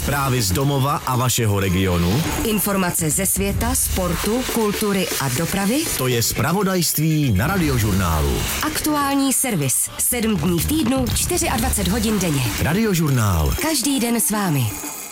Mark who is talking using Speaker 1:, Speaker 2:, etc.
Speaker 1: Zprávy z domova a vašeho regionu.
Speaker 2: Informace ze světa, sportu, kultury a dopravy.
Speaker 1: To je zpravodajství na Radiožurnálu.
Speaker 2: Aktuální servis. 7 dní v týdnu, 24 hodin denně.
Speaker 1: Radiožurnál.
Speaker 2: Každý den s vámi.